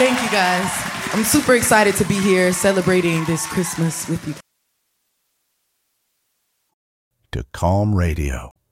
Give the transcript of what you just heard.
Thank you, guys. I'm super excited to be here celebrating this Christmas with you. To Calm Radio.